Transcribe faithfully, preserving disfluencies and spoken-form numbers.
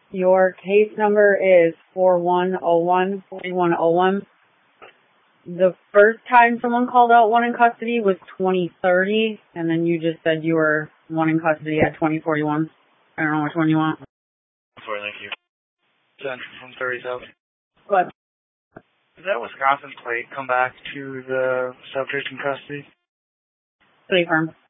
Your case number is four one zero one four one zero one. The first time someone called out one in custody was twenty thirty, and then you just said you were one in custody at twenty forty-one. I don't know which one you want. Sorry, thank you. Central from thirty South. What? Did that Wisconsin plate come back to the subject in custody? City Farm.